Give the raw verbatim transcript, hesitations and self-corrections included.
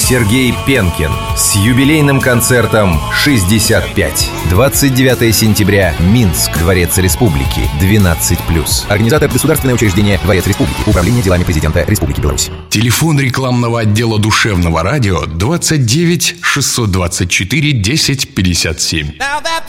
Сергей Пенкин с юбилейным концертом шестьдесят пять. двадцать девятого сентября. Минск. Дворец Республики. двенадцать плюс. Организатор — государственное учреждение «Дворец Республики». Управление делами президента Республики Беларусь. Телефон рекламного отдела душевного радио двадцать девять шестьсот двадцать четыре десять пятьдесят семь.